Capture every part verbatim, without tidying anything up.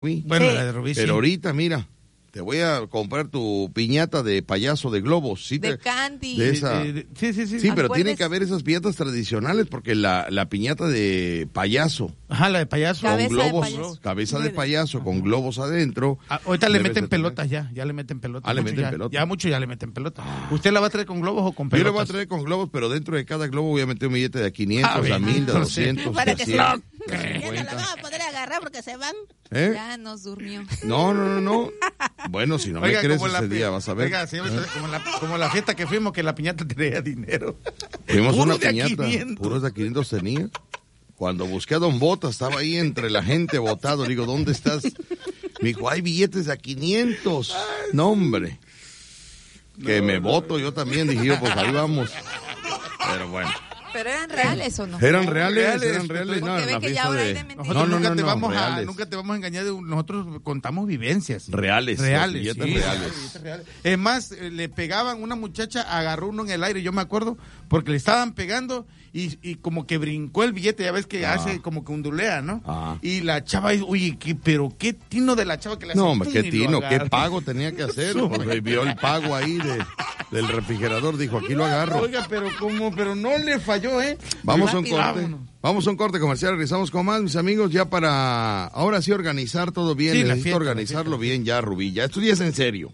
Bueno, Sí. la de Rubí, Pero sí. ahorita, mira, te voy a comprar tu piñata de payaso de globos. ¿Sí? De te- candy. de esa... De- de- sí, sí, sí. Sí, pero ¿Acuerdas? tiene que haber esas piñatas tradicionales porque la, la piñata de payaso Ajá, la de payaso. Cabeza con de globos, payaso. cabeza de Mire. payaso con globos adentro. Ah, ahorita le debe meten de tener- pelotas ya, ya le meten pelotas. Ah, le Mucho meten ya, pelota. Ya mucho ya le meten pelotas. ¿Usted la va a traer con globos o con Yo pelotas? le voy a traer con globos, pero dentro de cada globo voy a meter un billete de a quinientos, Ah, a bien. mil, de Entonces, doscientos, Para de que se cien, van. de Ya no la cincuenta. van a poder agarrar porque se van. ¿Eh? Ya nos durmió. No, no, no, no. Bueno, si no Oiga, me crees como la ese pi- día, vas a ver. Oiga, señor, como, la, como la fiesta que fuimos, que la piñata tenía dinero. Fuimos Puro una de a piñata, quinientos. puros de a quinientos tenía. Cuando busqué a Don Bota, estaba ahí entre la gente votado. Le digo, ¿dónde estás? Me dijo, hay billetes de a quinientos. No, hombre. Que me voto yo también. Dije yo, pues ahí vamos. Pero bueno. ¿Pero eran reales o no? ¿Eran reales? Reales, ¿Eran reales? No, porque en ve la que ya fiesta ahora hay de... de mentiras. Nosotros No, no, nunca, no, te no, vamos a, reales. nunca te vamos a engañar. De un- nosotros contamos vivencias. Reales, Reales. los billetes sí, reales. billetes reales. Es más, eh, le pegaban, una muchacha agarró uno en el aire, yo me acuerdo, porque le estaban pegando y, y como que brincó el billete, ya ves que Ah. hace como que ondulea, ¿no? Ah. Y la chava, oye, ¿qué, pero qué tino de la chava que le hace. No, hombre, qué ¡pum! Y lo tino, qué agarra. pago tenía que hacer. Porque vio el pago ahí de, del refrigerador, dijo, aquí lo agarro. Oiga, pero como, pero no le falló, ¿eh? Vamos a un Rápido. corte. Vámonos. Vamos a un corte comercial, regresamos con más, mis amigos, ya para ahora sí organizar todo bien. Sí, la Necesito fiesta, la organizarlo fiesta. bien ya, Rubí. Ya, esto ya es en serio.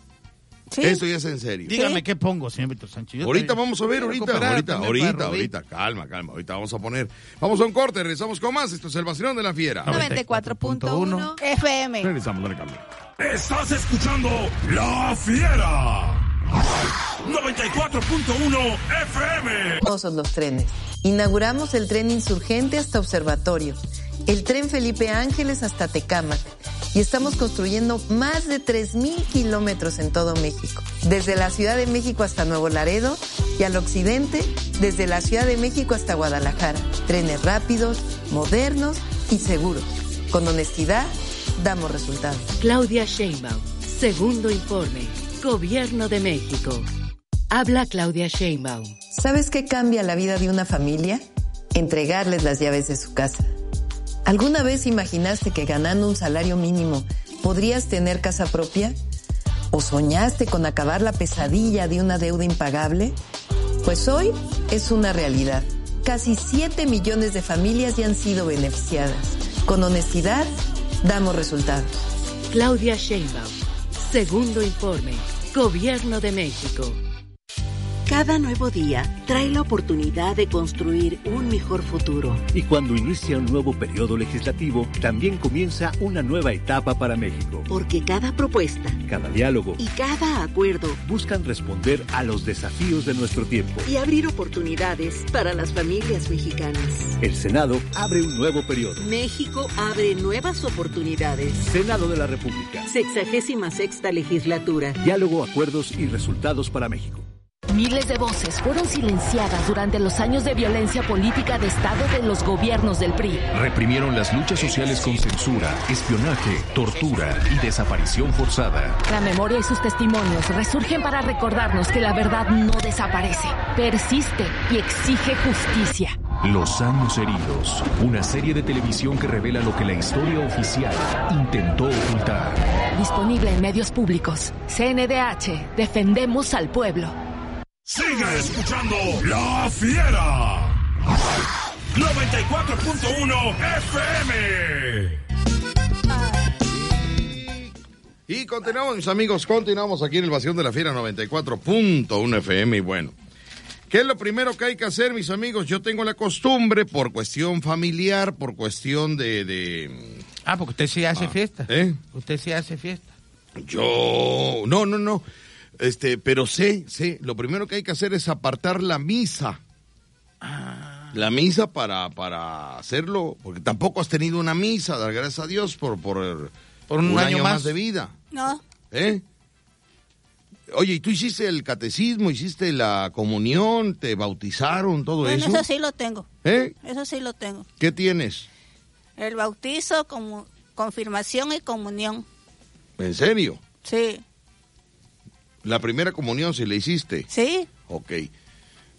Sí. Esto ya es en serio. Dígame Sí. qué pongo, señor Víctor Sánchez. Yo Ahorita te- vamos a ver, quiero ahorita, cooperar ahorita, también ahorita, para Rubí. ahorita, calma, calma, ahorita vamos a poner. Vamos a un corte, regresamos con más. Esto es el vacilón de la fiera. noventa y cuatro punto uno F M. Regresamos, no le cambie. Estás escuchando La Fiera. noventa y cuatro punto uno F M. Hermosos los trenes. Inauguramos el tren Insurgente hasta Observatorio, el tren Felipe Ángeles hasta Tecámac y estamos construyendo más de tres mil kilómetros en todo México. Desde la Ciudad de México hasta Nuevo Laredo y al occidente, desde la Ciudad de México hasta Guadalajara. Trenes rápidos, modernos y seguros. Con honestidad, damos resultados. Claudia Sheinbaum, segundo informe, Gobierno de México. Habla Claudia Sheinbaum. ¿Sabes qué cambia la vida de una familia? Entregarles las llaves de su casa. ¿Alguna vez imaginaste que ganando un salario mínimo podrías tener casa propia? ¿O soñaste con acabar la pesadilla de una deuda impagable? Pues hoy es una realidad. Casi siete millones de familias ya han sido beneficiadas. Con honestidad, damos resultados. Claudia Sheinbaum, segundo informe, Gobierno de México. Cada nuevo día trae la oportunidad de construir un mejor futuro. Y cuando inicia un nuevo periodo legislativo, también comienza una nueva etapa para México. Porque cada propuesta Cada diálogo y cada acuerdo buscan responder a los desafíos de nuestro tiempo. y abrir oportunidades para las familias mexicanas. El Senado abre un nuevo periodo. México abre nuevas oportunidades. Senado de la República. Sexagésima sexta legislatura. Diálogo, acuerdos y resultados para México. Miles de voces fueron silenciadas durante los años de violencia política de Estado de los gobiernos del P R I. Reprimieron las luchas sociales con censura, espionaje, tortura y desaparición forzada. La memoria y sus testimonios resurgen para recordarnos que la verdad no desaparece, persiste y exige justicia. Los años heridos, una serie de televisión que revela lo que la historia oficial intentó ocultar. Disponible en medios públicos. C N D H, defendemos al pueblo. Sigue escuchando La Fiera. noventa y cuatro punto uno F M. Y continuamos, mis amigos, continuamos aquí en el Vacilón de la Fiera noventa y cuatro punto uno F M. Y bueno, ¿qué es lo primero que hay que hacer, mis amigos? Yo tengo la costumbre, por cuestión familiar, por cuestión de... de Ah, porque usted sí hace Ah, fiesta. ¿eh? Usted sí hace fiesta. Yo... No, no, no. Este, pero sé, sé, lo primero que hay que hacer es apartar la misa. La misa para, para hacerlo, porque tampoco has tenido una misa, dar gracias a Dios por, por, Por un año más. más. de vida. No. ¿Eh? Oye, ¿y tú hiciste el catecismo, hiciste la comunión, te bautizaron, todo Bueno, eso? eso sí lo tengo. ¿Eh? Eso sí lo tengo. ¿Qué tienes? El bautizo, como confirmación y comunión. ¿En serio? Sí. La primera comunión, si la hiciste. Sí. Ok.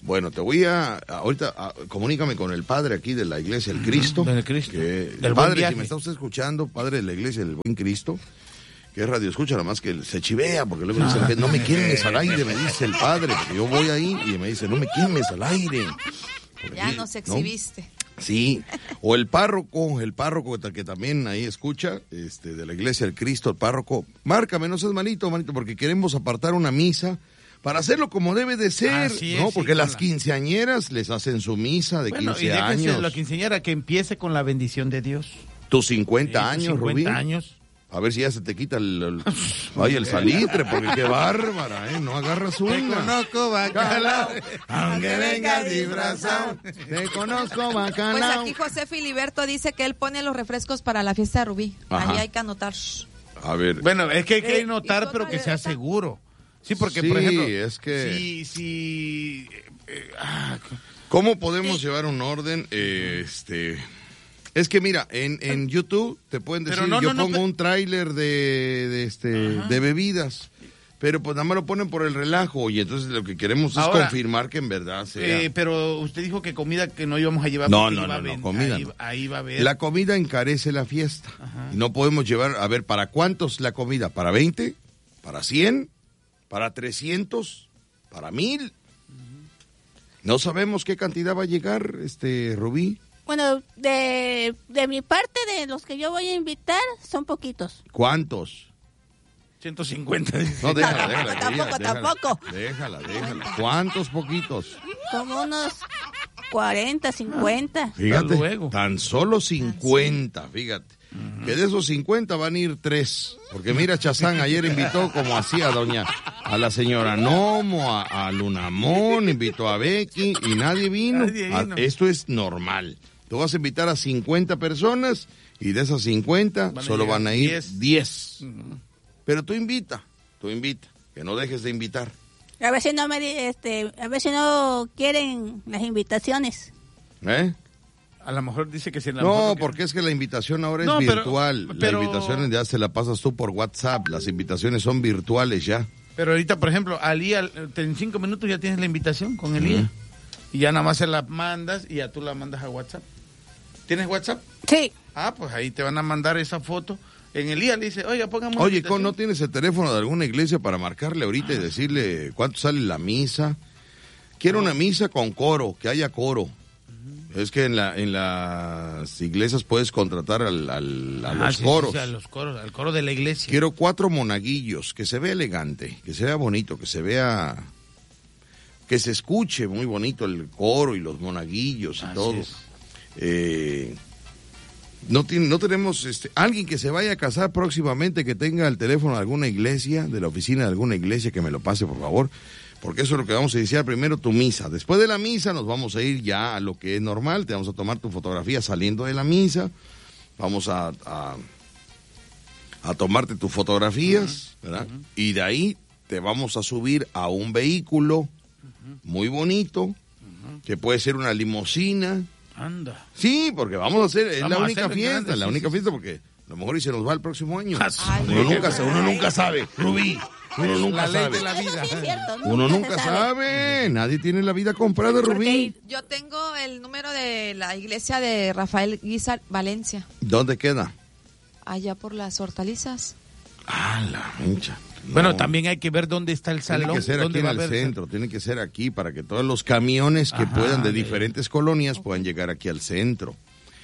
Bueno, te voy a, ahorita, a, comunícame con el padre aquí de la Iglesia del Cristo. Del Cristo. Que, Del el Buen padre, Viaje. si me está usted escuchando, padre de la Iglesia del Buen Cristo, que es radio escucha, nada más que se chivea, porque luego dice, Ah. no me quemes al aire, me dice el padre, porque yo voy ahí y me dice, no me quemes al aire. Porque, Ya nos exhibiste. ¿no? Sí, o el párroco, el párroco que también ahí escucha, este, de la Iglesia del Cristo, el párroco, márcame, no seas malito, malito, porque queremos apartar una misa para hacerlo como debe de ser, Así es, ¿no? sí, Porque con las la- quinceañeras les hacen su misa de Bueno, y quince déjese años. la quinceañera que empiece con la bendición de Dios. Tus cincuenta Sí, años, cincuenta Rubí. años. A ver si ya se te quita el, el, ay, el salitre, porque qué bárbara, ¿eh? No agarras Te una. conozco, bacalao, aunque vengas disfrazado. Te conozco, Pues bacalao. aquí José Filiberto dice que él pone los refrescos para la fiesta de Rubí. Ajá. Ahí hay que anotar. A ver. Bueno, es que hay que Eh, notar, ¿y tú pero no que le sea ves? seguro. Sí, porque, Sí, por ejemplo, es que- si, si, eh, ah, ¿Cómo podemos llevar un orden? Eh, este, es que mira, en, en YouTube te pueden Pero decir, no, yo no, no, pongo pe- un tráiler de, de este de bebidas, pero pues nada más lo ponen por el relajo y entonces lo que queremos es Ahora, confirmar que en verdad sea. eh, pero usted dijo que comida que no íbamos a llevar. No, porque no, iba a no, no, ven- comida Ahí, no. ahí va a haber. La comida encarece la fiesta. Y no podemos llevar, a ver, ¿para cuántos la comida? ¿Para veinte? ¿Para cien? ¿Para trescientos? ¿Para mil? No sabemos qué cantidad va a llegar, este Rubí. Bueno, de, de mi parte, de los que yo voy a invitar, son poquitos. ¿Cuántos? ciento cincuenta. No, déjala, No, déjala. tampoco, que diga, tampoco. Déjala, déjala, déjala. ¿Cuántos poquitos? Como unos cuarenta, cincuenta. Fíjate, luego. tan solo cincuenta, fíjate. Que de esos cincuenta van a ir tres. Porque mira, Chazán ayer invitó como hacía doña, a la señora Nomo, a, a Lunamón, invitó a Becky y nadie vino. Nadie vino. A- esto es normal. Tú vas a invitar a cincuenta personas y de esas cincuenta Van a solo llegar van a ir diez. diez. Pero tú invita, tú invita, que no dejes de invitar. A ver si no me, di- este, a ver si no quieren las invitaciones. ¿Eh? A lo mejor dice que si en la No, mejor- porque es que la invitación ahora es No, pero- virtual. pero- La invitación ya se la pasas tú por WhatsApp. Las invitaciones son virtuales ya. Pero ahorita, por ejemplo, Ali, al- en cinco minutos ya tienes la invitación con Elías. Y ya nada más se la mandas y ya tú la mandas a WhatsApp. ¿Tienes WhatsApp? Sí. Ah, pues ahí te van a mandar esa foto. En Elías le dice, oiga, pongamos una Oye, invitación. Con, ¿no tienes el teléfono de alguna iglesia para marcarle ahorita y decirle cuánto sale la misa? Quiero una misa con coro, que haya coro. Es que en la en las iglesias puedes contratar al, al- a Ah, los sí, coros. sí, sí, a los coros, al coro de la iglesia. Quiero cuatro monaguillos, que se vea elegante, que se vea bonito, que se vea... que se escuche muy bonito el coro y los monaguillos y Así todo. es. Eh, no, tiene, no tenemos este, alguien que se vaya a casar próximamente, que tenga el teléfono de alguna iglesia, de la oficina de alguna iglesia, que me lo pase, por favor. Porque eso es lo que vamos a iniciar primero, tu misa. Después de la misa nos vamos a ir ya a lo que es normal. Te vamos a tomar tu fotografía saliendo de la misa. Vamos a, a, a tomarte tus fotografías, ¿verdad? Y de ahí te vamos a subir a un vehículo muy bonito, que puede ser una limusina. Anda. Sí, porque vamos a hacer, es Vamos la a única hacerlo en fiesta, grande, la sí, única sí, fiesta, porque a lo mejor y se nos va el próximo año. Ay, uno, qué nunca, sa- uno nunca sabe, Rubí, uno nunca La ley sabe. de la vida. Eso sí es cierto. Uno se nunca sabe, nadie tiene la vida comprada, Rubí. Yo tengo el número de la iglesia de Rafael Guizar, Valencia, ¿Dónde queda? allá por las hortalizas. Ah, la hincha. No. Bueno, también hay que ver dónde está el salón. Tiene que ser aquí dónde en va a el haber- centro, tiene que ser aquí para que todos los camiones que Ajá, puedan de de- diferentes colonias puedan llegar aquí al centro.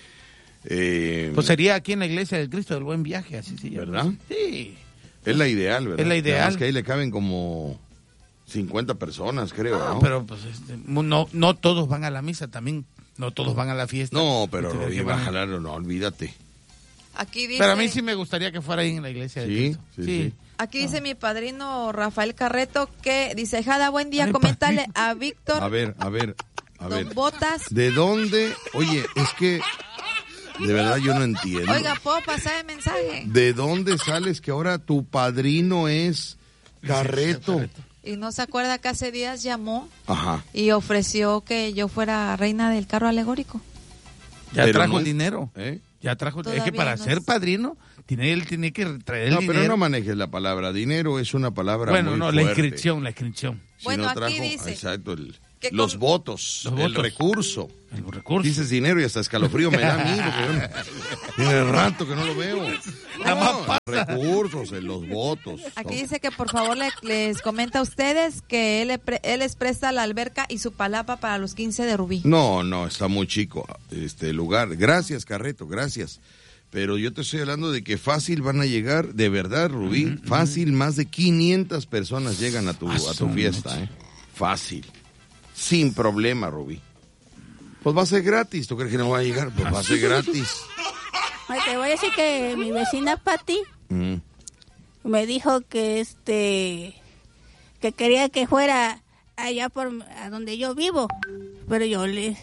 Eh, Pues sería aquí en la iglesia del Cristo del Buen Viaje, así se llama. ¿Verdad? Sí. es la ideal, ¿verdad? Es la ideal. Además que ahí le caben como cincuenta personas, creo, ¿no? Pero pues este, no, no todos van a la misa también, no todos van a la fiesta. No, pero Este, Rubí que va a van- jalar, no, olvídate. Aquí dice, Pero a mí sí me gustaría que fuera ahí en la iglesia del Sí, Cristo. sí, sí. aquí dice mi padrino Rafael Carreto que dice, Jada, buen día, Ay, coméntale a Víctor, A ver, a ver, a Don ver. Botas. ¿De dónde? Oye, es que de verdad yo no entiendo. Oiga, ¿puedo pasar el mensaje? ¿De dónde sales que ahora tu padrino es Carreto? Y no se acuerda que hace días llamó Ajá. y ofreció que yo fuera reina del carro alegórico. Ya Pero trajo no el es- dinero. ¿Eh? Ya trajo. Es que Todavía para no ser es- padrino Tiene, él tiene que traer el No, dinero. pero no manejes la palabra dinero, es una palabra Bueno, muy no, fuerte. la inscripción, la inscripción. Si Bueno, no aquí trajo, dice exacto, el- que los, con- votos, Los el votos. recurso. El recurso. Dices dinero y hasta escalofrío me da a mí, porque yo no- tiene rato que no lo veo. Jamás No, recursos, en los votos. Aquí No. dice que por favor le- les comenta a ustedes que él, le pre- él les presta la alberca y su palapa para los quince de Rubí. No, no, está muy chico este lugar. Gracias, Carreto, gracias. Pero yo te estoy hablando de que fácil van a llegar, de verdad, Rubí, uh-huh, fácil, más de quinientas personas llegan a tu, a tu fiesta, ¿eh? Fácil. Sin problema, Rubí. Pues va a ser gratis. ¿Tú crees que no va a llegar? Pues va a ser gratis. Ay, te voy a decir que mi vecina Pati Mm. me dijo que este que quería que fuera allá por a donde yo vivo, pero yo le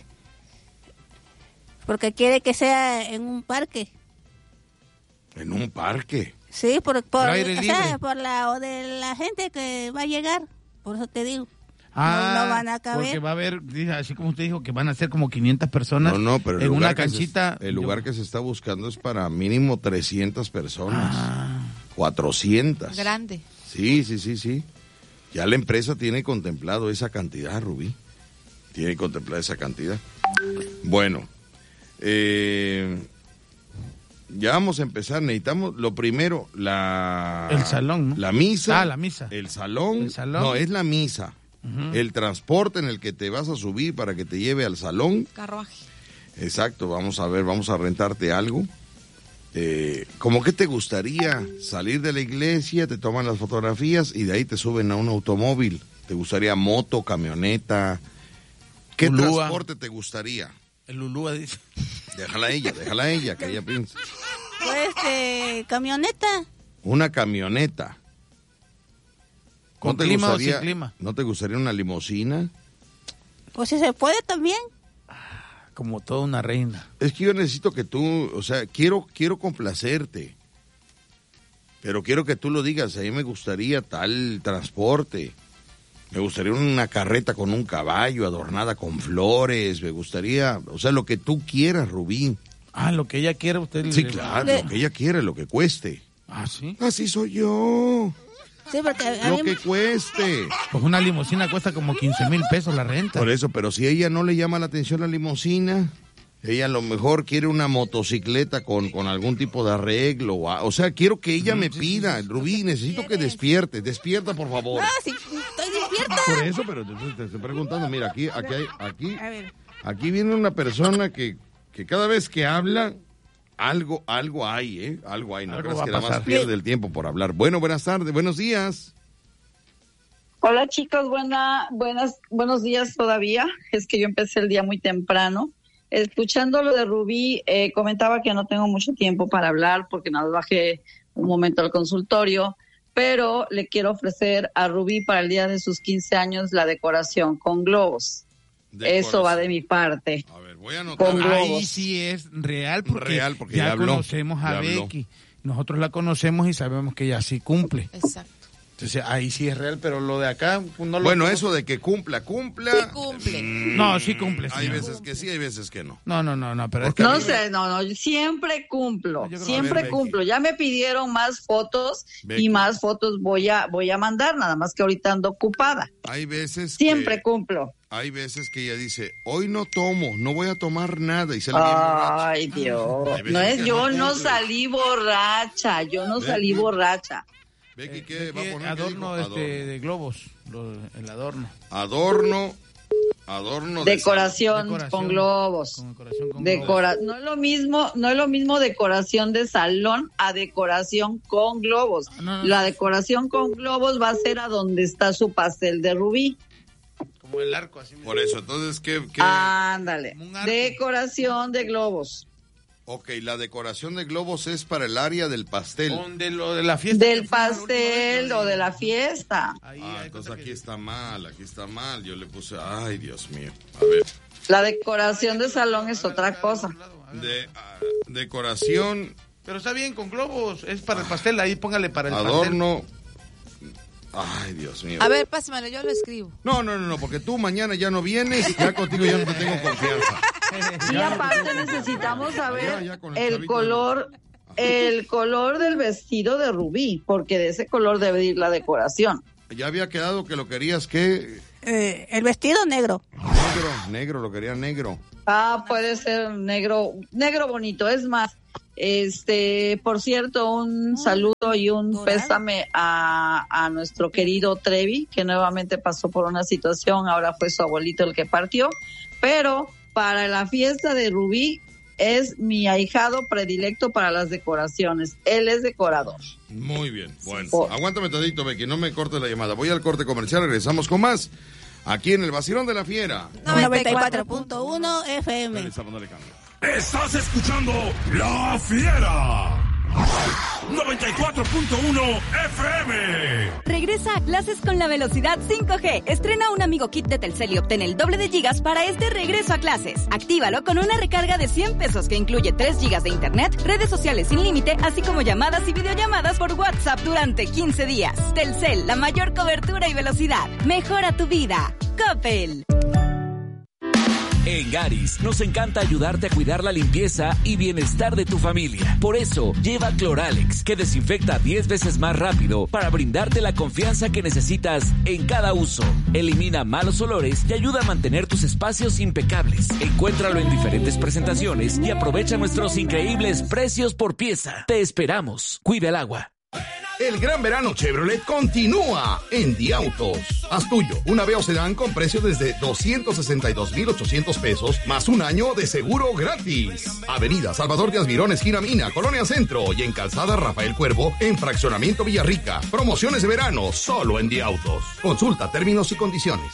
porque quiere que sea en un parque. En un parque. Sí, por, por, Al aire o sea, libre. por la o de la gente que va a llegar, por eso te digo. Ah, no, no van a caber. porque va a haber, dice, así como usted dijo, que van a ser como quinientas personas No, no, pero el en lugar una que se- canchita. el lugar yo- que se está buscando es para mínimo trescientas personas. Ah. cuatrocientas. Grande. Sí, sí, sí, sí. Ya la empresa tiene contemplado esa cantidad, Rubí. Tiene contemplada esa cantidad. Bueno, eh, ya vamos a empezar. Necesitamos, lo primero, la... El salón, ¿no? La misa. Ah, la misa. El salón. El salón. No, es la misa. Ujú. El transporte en el que te vas a subir para que te lleve al salón. Carruaje. Exacto, vamos a ver, vamos a rentarte algo. Eh, ¿Cómo que te gustaría salir de la iglesia, te toman las fotografías y de ahí te suben a un automóvil? ¿Te gustaría moto, camioneta? ¿Qué Ulúa. transporte te gustaría? El Lulúa dice. Déjala a ella, déjala a ella, que ella piense. Pues este camioneta. Una camioneta. ¿Con te clima o gustaría- sin clima? ¿No te gustaría una limusina? Pues si se puede también. Como toda una reina. Es que yo necesito que tú, o sea, quiero, quiero complacerte. Pero quiero que tú lo digas, a mí me gustaría tal transporte. Me gustaría una carreta con un caballo adornada con flores. Me gustaría, o sea, lo que tú quieras, Rubí. Ah, lo que ella quiere, usted le- Sí, claro, Le- lo que ella quiere, lo que cueste. Ah, sí. Así soy yo. Sí, porque a, a Lo mí que cueste. Pues una limusina cuesta como quince mil pesos la renta. Por eso, pero si a ella no le llama la atención la limusina, ella a lo mejor quiere una motocicleta con, con algún tipo de arreglo. O, a- o sea, quiero que ella me pida, Rubí, necesito que despierte. Despierta, por favor. Ah, sí, estoy despierta. Por eso, pero te, te estoy preguntando, mira, aquí, aquí, hay- aquí, A ver. aquí viene una persona que, que cada vez que habla, algo, algo hay, ¿eh? Algo hay, no Algo creas va a que nada más pasar. pierde el tiempo por hablar. Bueno, buenas tardes, buenos días. Hola chicos, buena, buenas, buenos días todavía. Es que yo empecé el día muy temprano. Escuchando lo de Rubí, eh, comentaba que no tengo mucho tiempo para hablar porque nada más bajé un momento al consultorio, pero le quiero ofrecer a Rubí para el día de sus quince años la decoración con globos. Eso va de mi parte. A ver, voy a anotar. Con Ahí globos. sí es real porque, Real, porque ya, ya habló, conocemos a ya habló. Becky. Nosotros la conocemos y sabemos que ella sí cumple. Exacto. Entonces ahí sí es real, pero lo de acá pues, no lo Bueno, conozco. eso de que cumpla, cumpla. Sí cumple. Mm, No, sí cumple, Hay señor. veces que sí, hay veces que no. No, no, no, no, pero es que No a mí- sé, no, no, siempre cumplo, Yo creo- siempre A ver, cumplo. Ya me pidieron más fotos Becky. y más fotos voy a, voy a mandar, nada más que ahorita ando ocupada. Hay veces Siempre que, cumplo. hay veces que ella dice, hoy no tomo, no voy a tomar nada y sale bien borracha. Ay, Dios. Hay veces No que es, yo no no cumple. salí borracha, yo no salí Becky. borracha. Becky, eh, ¿qué Becky, va a poner? ¿Qué adorno, dijo? este, de globos, lo- el adorno. Adorno, adorno de Decoración, Decoración. con globos. Con decoración con Decora no es lo mismo, no es lo mismo decoración de salón a decoración con globos. No, no, La no. decoración con globos va a ser a donde está su pastel de rubí. globos. Como el arco así. Por eso, entonces, ¿qué? qué? Ándale. Un arco. Decoración de globos. Ok, la decoración de globos es para el área del pastel. Donde lo de la fiesta. Del que fuimos la última pastel vez, o de la fiesta. Ahí, Ah, hay entonces cuenta aquí que- está mal, aquí está mal. Yo le puse, ay, Dios mío. A ver, La decoración de salón es otra cosa. de, ah, decoración, Pero está bien, con globos. Es para el pastel. Ahí póngale para el adorno. Ay, Dios mío. A ver, pásamelo, yo lo escribo. No, no, no, no, porque tú mañana ya no vienes, ya contigo ya no te tengo confianza. Y aparte necesitamos saber Ya, ya con el el chavito. color, el color del vestido de Rubí, porque de ese color debe ir la decoración. Ya había quedado que lo querías, ¿qué? Eh, el vestido negro. Negro, negro, lo quería negro. Ah, puede ser negro, negro bonito. Es más, este, por cierto, un saludo y un pésame a, a nuestro querido Trevi, que nuevamente pasó por una situación, ahora fue su abuelito el que partió, pero para la fiesta de Rubí es mi ahijado predilecto para las decoraciones. Él es decorador. Muy bien, bueno, Oh. aguántame tantito, Becky, no me cortes la llamada. Voy al corte comercial, regresamos con más, aquí en el Vacilón de la Fiera. noventa y cuatro punto uno F M. Regresamos, no le cambio. Estás escuchando La Fiera. noventa y cuatro punto uno F M. Regresa a clases con la velocidad cinco G. Estrena un amigo kit de Telcel y obtén el doble de gigas para este regreso a clases. Actívalo con una recarga de cien pesos que incluye tres gigas de internet, redes sociales sin límite, así como llamadas y videollamadas por WhatsApp durante quince días. Telcel, la mayor cobertura y velocidad. Mejora tu vida. Coppel. En Garis nos encanta ayudarte a cuidar la limpieza y bienestar de tu familia. Por eso, lleva Cloralex, que desinfecta diez veces más rápido para brindarte la confianza que necesitas en cada uso. Elimina malos olores y ayuda a mantener tus espacios impecables. Encuéntralo en diferentes presentaciones y aprovecha nuestros increíbles precios por pieza. Te esperamos. Cuida el agua. El gran verano Chevrolet continúa en Diautos. Haz tuyo una Aveo Sedán con precio desde doscientos sesenta y dos mil ochocientos pesos más un año de seguro gratis. Avenida Salvador de Asmirón, esquina Mina, Colonia Centro, y en Calzada Rafael Cuervo, en Fraccionamiento Villarrica. Promociones de verano solo en Diautos. Consulta términos y condiciones.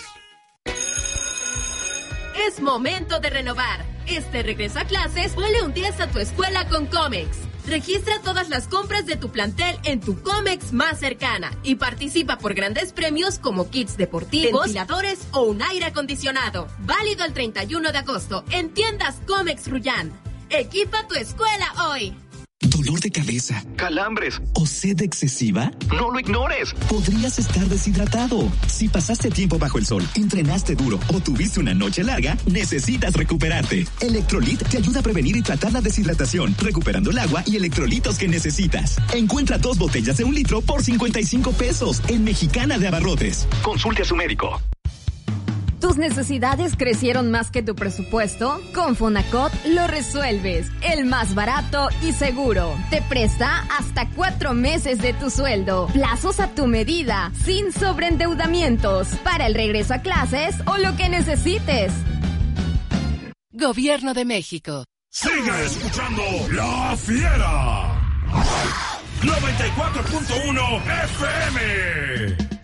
Es momento de renovar. Este regreso a clases, ponle un diez a tu escuela con Comex. Registra todas las compras de tu plantel en tu Comex más cercana y participa por grandes premios como kits deportivos, ventiladores o un aire acondicionado. Válido el treinta y uno de agosto en tiendas Comex Rullán. Equipa tu escuela hoy. ¿Dolor de cabeza? ¿Calambres? ¿O sed excesiva? ¡No lo ignores! Podrías estar deshidratado. Si pasaste tiempo bajo el sol, entrenaste duro o tuviste una noche larga, necesitas recuperarte. Electrolit te ayuda a prevenir y tratar la deshidratación, recuperando el agua y electrolitos que necesitas. Encuentra dos botellas de un litro por cincuenta y cinco pesos en Mexicana de Abarrotes. Consulte a su médico. ¿Tus necesidades crecieron más que tu presupuesto? Con Fonacot lo resuelves. El más barato y seguro. Te presta hasta cuatro meses de tu sueldo. Plazos a tu medida, sin sobreendeudamientos. Para el regreso a clases o lo que necesites. Gobierno de México. Sigue escuchando La Fiera. noventa y cuatro punto uno F M.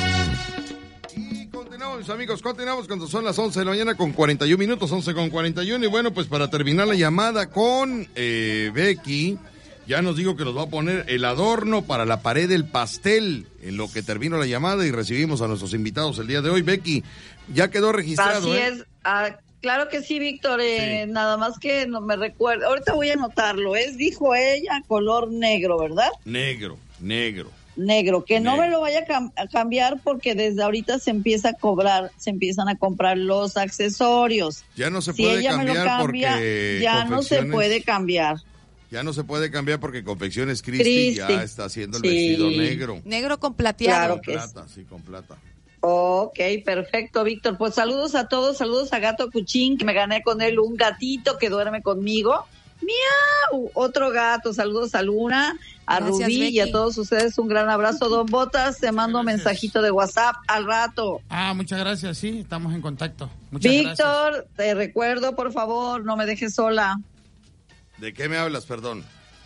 Continuamos, amigos, continuamos cuando son las once de la mañana con cuarenta y un minutos, once con cuarenta y uno. Y bueno, pues para terminar la llamada con eh, Becky, ya nos dijo que nos va a poner el adorno para la pared del pastel en lo que terminó la llamada y recibimos a nuestros invitados el día de hoy. Becky, ya quedó registrado. Así ¿eh? es. Ah, claro que sí, Víctor. Eh, sí. Nada más que no me recuerdo. Ahorita voy a anotarlo. Es, dijo ella, color negro, ¿verdad? Negro, negro. Negro, que no negro. me lo vaya a, cam- a cambiar porque desde ahorita se empieza a cobrar, se empiezan a comprar los accesorios. Ya no se si puede ella cambiar me lo cambia, porque ya no se puede cambiar. Ya no se puede cambiar porque Confecciones Christi, Christi. ya está haciendo el Sí. vestido negro. Negro con plateado. Claro que Con plata, sí, con plata. Ok, perfecto, Víctor. Pues saludos a todos, saludos a Gato Cuchín, que me gané con él un gatito que duerme conmigo. ¡Miau! Otro gato, saludos a Luna, a Gracias, Rubí Becky. y a todos ustedes un gran abrazo. Don Botas, te mando un mensajito de WhatsApp al rato. Ah, muchas gracias, sí, estamos en contacto. Muchas Víctor, gracias. te recuerdo, por favor, no me dejes sola. ¿De qué me hablas, perdón?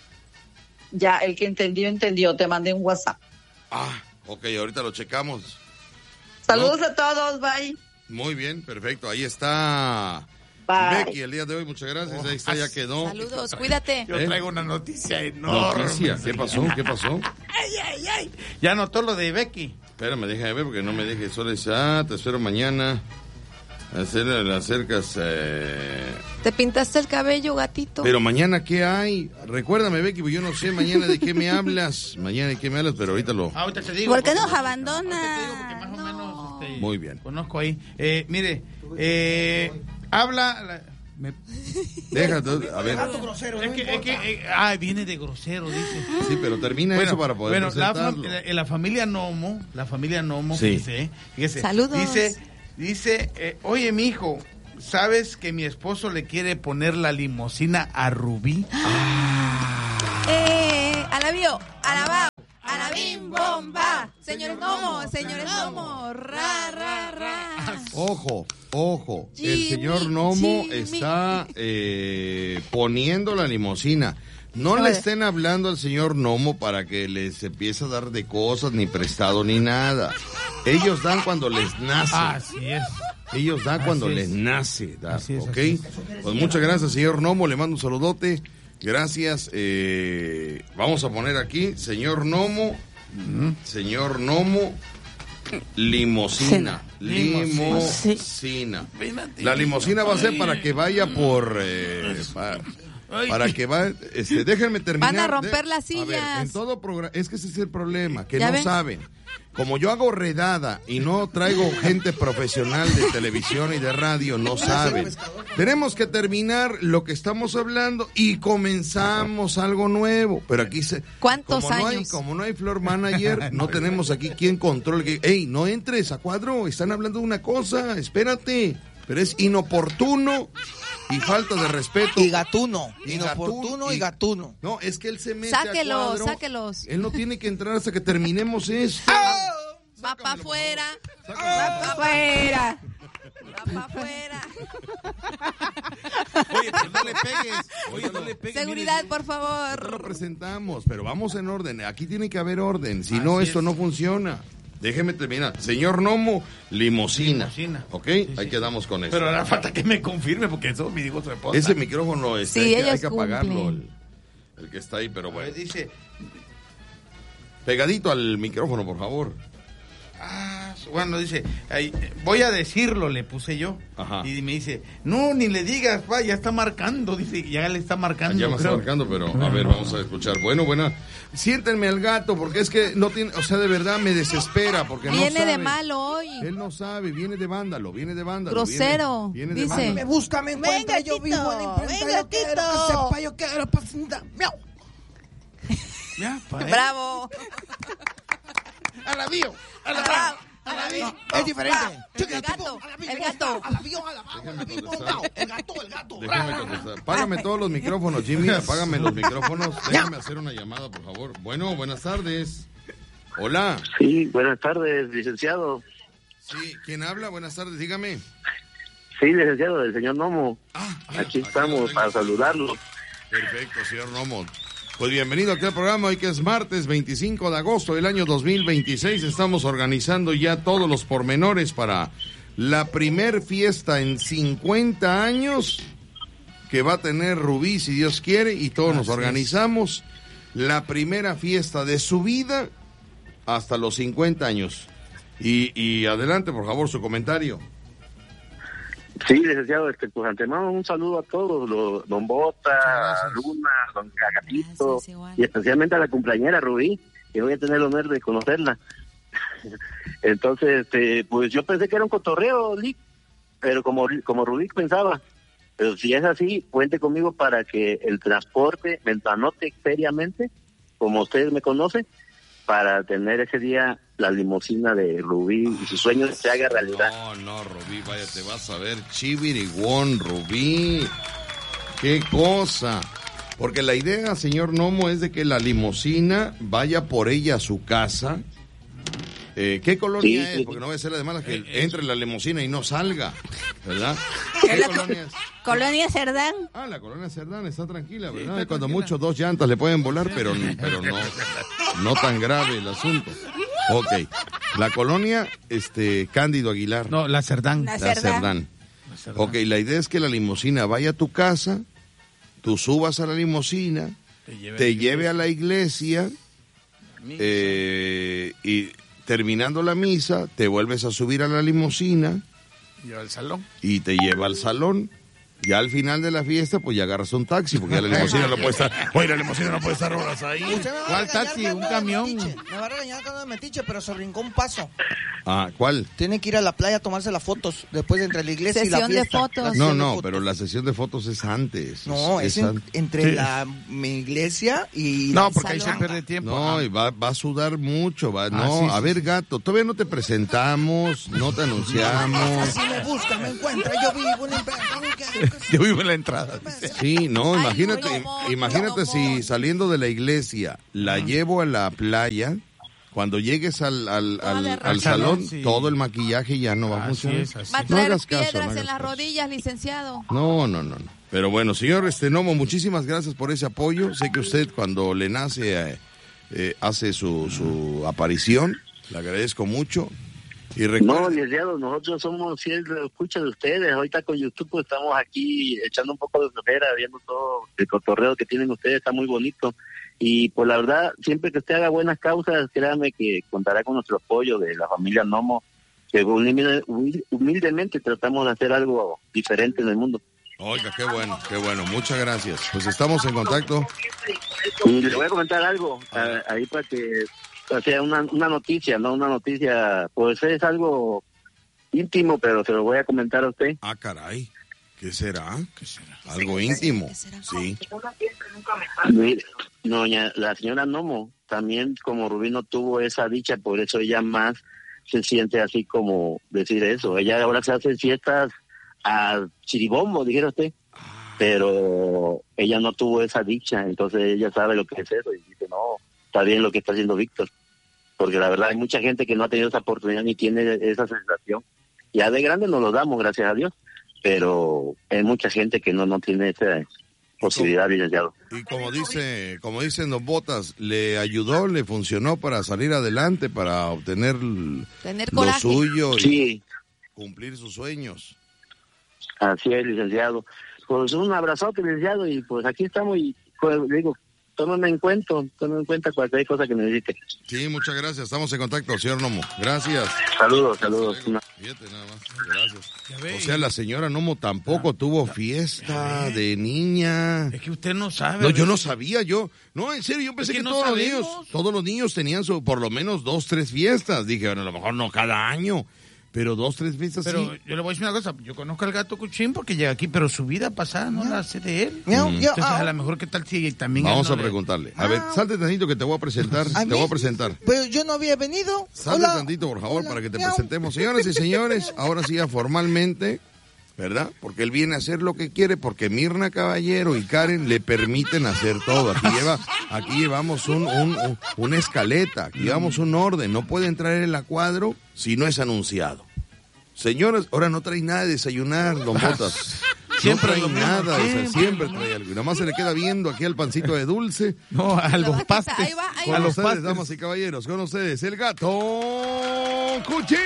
Ya, el que entendió, entendió, te mandé un WhatsApp. Ah, ok, ahorita lo checamos. Saludos ¿No? a todos, bye. Muy bien, perfecto, ahí está Bye. Becky el día de hoy, muchas gracias, ahí está, ya quedó. Saludos, cuídate. Yo ¿Eh? traigo una noticia enorme. Noticia, ¿qué pasó? ¿Qué pasó? Ay, ay, ay. Ya notó lo de Becky. Espérame, déjame ver porque no me deje solo dice, ah, te espero mañana. Hacerle las cercas. Eh... ¿Te pintaste el cabello, gatito? Pero mañana, ¿qué hay? Recuérdame, Becky, porque yo no sé mañana de qué me hablas. Mañana de qué me hablas, pero ahorita lo... Ahorita te digo. ¿Por qué porque- nos abandona? Ahorita te digo porque más o menos, este, Muy bien. conozco ahí. Eh, mire, eh, habla... la- Me... Deja, a ver. Es que, es que, eh, ah, viene de grosero, dice. Sí, pero termina bueno, eso para poder bueno, la, presentarlo. la, la familia Nomo, la familia Nomo, sí. dice, fíjese, Saludos. Dice, dice, eh, oye, mijo, ¿sabes que mi esposo le quiere poner la limusina a Rubí? Ah. Eh, alabío, alabao, alabim, bomba. Señores Nomo, señores Nomo, ra, ra, ra. Ojo, ojo, Jimmy, el señor Nomo Jimmy. está eh, poniendo la limusina. No le estén hablando al señor Nomo para que les empiece a dar de cosas, ni prestado, ni nada. Ellos dan cuando les nace. Así es. Ellos dan Así cuando es. les nace dar, Así es, ¿ok? así es. Pues muchas gracias, señor Nomo, le mando un saludote. Gracias. Eh, vamos a poner aquí, señor Nomo, señor Nomo, limosina. Limosina. La limosina va a ser para que vaya por... Eh, para, para que va... Este, déjenme terminar. Van a romper de, las sillas. A ver, en todo programa... Es que ese es el problema, que ¿Ya no ven? saben. Como yo hago redada y no traigo gente profesional de televisión y de radio, no saben. Tenemos que terminar lo que estamos hablando y comenzamos algo nuevo. Pero aquí se... ¿Cuántos como no hay, años? como no hay floor manager, no tenemos aquí quien controle. Ey, no entres a cuadro, están hablando de una cosa, espérate. Pero es inoportuno y falta de respeto. Y gatuno, Y inoportuno gatuno, y gatuno. No, es que él se mete a Sáquelos, cuadro. sáquelos. Él no tiene que entrar hasta que terminemos esto. Va para afuera. Va para afuera. Va para afuera. Oye, pero no le pegues. Oye, no le pegues. Seguridad, mire. por favor. Lo presentamos, pero vamos en orden. Aquí tiene que haber orden. Si no, esto no funciona. Déjeme terminar. Señor Nomo, limosina. Limosina. ¿Ok? Sí, Ahí sí. quedamos con eso. Pero ahora falta que me confirme porque eso me dijo su esposa. Ese micrófono este, Sí, hay, que, ellos hay que apagarlo. cumplen. El, el que está ahí, pero A ver, bueno. dice, Pegadito al micrófono, por favor. ah, bueno, dice, ay, voy a decirlo, le puse yo. Ajá. Y me dice, no, ni le digas, pa, ya está marcando. Dice, ya le está marcando. Ya me está creo. marcando, pero a ver, vamos a escuchar. Bueno, buena. Siéntenme al gato, porque es que no tiene, o sea, de verdad me desespera, porque no Viene sabe. de malo hoy. Él no sabe, viene de vándalo, viene de vándalo. Grosero, Viene, viene de dice. vándalo. Me busca, me encuentra, Venga, yo vivo en Tito, imprenta, venga, yo quiero Tito. que sepa, yo quiero profunda. Miau. Ya, pa, eh. Bravo. Alabío, Bravo. No, es diferente. El gato, el gato. El gato, el gato. Déjame contestar. Págame todos los micrófonos, Jimmy. Apágame los micrófonos. Déjame hacer una llamada, por favor. Bueno, buenas tardes. Hola. Sí, buenas tardes, licenciado. Sí, ¿quién habla? Buenas tardes, dígame. Sí, licenciado, el señor Nomo. Ah, Aquí estamos para saludarlo. Perfecto, señor Nomo. Pues bienvenido aquí al programa, hoy que es martes veinticinco de agosto del año dos mil veintiséis. Estamos organizando ya todos los pormenores para la primer fiesta en cincuenta años que va a tener Rubí, si Dios quiere, y todos nos organizamos. La primera fiesta de su vida hasta los cincuenta años. Y, y adelante, por favor, su comentario. Sí, licenciado, este, pues antemano un saludo a todos, lo- don Bota, Luna, don Cagatito, y especialmente a la cumpleañera Rubí, que voy a tener el honor de conocerla. Entonces, este, pues yo pensé que era un cotorreo, Lick, pero como, como Rubí pensaba, pero si es así, cuente conmigo para que el transporte me lo anote seriamente, como ustedes me conocen, para tener ese día la limusina de Rubí y sus sueños se haga realidad. No, no, Rubí, vaya, te vas a ver chiviriguón, Rubí. Qué cosa. Porque la idea, señor Nomo, es de que la limusina vaya por ella a su casa. Eh, ¿Qué colonia Sí, es? sí. Porque no voy a ser la de malas que entre la limusina y no salga, ¿verdad? Es ¿Qué la colonia es? Colonia Cerdán. Ah, la colonia Cerdán está tranquila, ¿verdad? Y cuando mucho dos llantas le pueden volar, pero, pero no, no tan grave el asunto. Ok. La colonia, este, Cándido Aguilar. No, la Cerdán. La La Cerdán. Cerdán. Ok, la idea es que la limusina vaya a tu casa, tú subas a la limusina, te lleve a la iglesia, eh, y terminando la misa, te vuelves a subir a la limusina Yo al salón. y te lleva al salón. Ya al final de la fiesta, pues ya agarras un taxi, porque ya la limusina no puede estar. Oye, la limusina no puede estar horas ahí. ¿Cuál taxi? Un camión. Me va a regañar cuando me metiche, pero se brincó un paso. Ah, ¿cuál? Tiene que ir a la playa a tomarse las fotos después de entre la iglesia y la Sesión de fiesta. fotos. La No, sesión de no, fotos. pero la sesión de fotos es antes. No, es, en- an- entre Sí. la mi iglesia y No, la porque ahí se salón. pierde tiempo. No, Ah. y va, va a sudar mucho. Va, no, sí, sí, a ver, gato, todavía no te presentamos, no te anunciamos. Si me busca, me encuentra. Yo vivo en el... Yo vivo en la entrada. Sí, no, Ay, imagínate, no, imagínate no, si no. saliendo de la iglesia la llevo a la playa, cuando llegues al, al, Toda al, de al rosa. salón, Sí. todo el maquillaje ya no va a Así funcionar. es, así Va a No traer hagas caso, no piedras hagas en las caso. rodillas, licenciado. No, no, no, no. Pero bueno, señor este Nomo, muchísimas gracias por ese apoyo. Sé que usted cuando le nace eh, eh, hace su, su aparición. Le agradezco mucho. Y No, recuerda, licenciado, nosotros somos fieles escuchas de ustedes. Ahorita con YouTube pues, estamos aquí echando un poco de flojera, viendo todo el cotorreo que tienen ustedes, está muy bonito. Y pues la verdad, siempre que usted haga buenas causas, créame que contará con nuestro apoyo de la familia Nomo, que humilde- humilde- humildemente tratamos de hacer algo diferente en el mundo. oiga, qué bueno, qué bueno. Muchas gracias. Pues estamos en contacto. Y le voy a comentar algo a- ahí para que, o sea, una, una noticia, no una noticia, pues es algo íntimo, pero se lo voy a comentar a usted. Ah, caray. ¿Qué será? ¿Qué será? Algo íntimo. Sí. Mire, doña, la señora Nomo, también como Rubí no tuvo esa dicha, por eso ella más se siente así como decir eso. Ella ahora se hace fiestas a chiribombo, dijera usted, pero ella no tuvo esa dicha, entonces ella sabe lo que es eso y dice, no, está bien lo que está haciendo Víctor, porque la verdad hay mucha gente que no ha tenido esa oportunidad ni tiene esa sensación. Ya de grande nos lo damos, gracias a Dios, pero hay mucha gente que no, no tiene esa posibilidad, licenciado. Y como dice, como dicen los botas, le ayudó, le funcionó para salir adelante, para obtener l- Tener lo coraje. suyo y Sí, cumplir sus sueños. así es, licenciado. Pues un abrazote, licenciado, y pues aquí estamos y pues, digo, tómame en cuenta, tómame en cuenta cualquier cosa que necesite. Sí, muchas gracias. Estamos en contacto, señor Nomo. Gracias. Saludos, saludos. Fíjate nada más. Gracias. O sea, la señora Nomo tampoco tuvo fiesta de niña. Es que usted no sabe. No, a yo no veces. sabía, yo, no, en serio, yo pensé Es que, que no todos los sabemos. niños, todos los niños tenían su, por lo menos dos, tres fiestas. Dije, bueno, a lo mejor no cada año, pero dos, tres fiestas Pero sí. yo le voy a decir una cosa, yo conozco al gato Cuchín porque llega aquí, pero su vida pasada no la sé de él. Miau, yo, Entonces, ah, a lo mejor, ¿qué tal si también Vamos él no a le- preguntarle. A ver, salte tantito que te voy a presentar, ¿A te mí? voy a presentar. Pero yo no había venido. Salte Hola. tantito, por favor, Hola. para que te Miau. presentemos. Señoras y señores, ahora sí ya formalmente, ¿verdad? Porque él viene a hacer lo que quiere, porque Mirna Caballero y Karen le permiten hacer todo. Aquí lleva, aquí llevamos un, un- un- una escaleta, aquí llevamos un orden. No puede entrar en la cuadro si no es anunciado. Señores, ahora no trae nada de desayunar, don Botas. Siempre no lo trae mismo, nada, o sea, siempre siempre lo trae algo. Y nada más se le queda viendo aquí al pancito de dulce. No, a los pastes. Ahí va, ahí Con va. A los ustedes, pastes. damas y caballeros, con ustedes, el gato Cuchín.